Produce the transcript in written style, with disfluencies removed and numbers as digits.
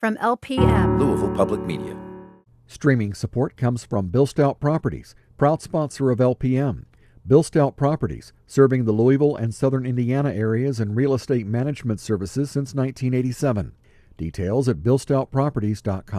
from LPM. Louisville Public Media. Streaming support comes from Bill Stout Properties, proud sponsor of LPM. Bill Stout Properties, serving the Louisville and southern Indiana areas in real estate management services since 1987. Details at billstoutproperties.com.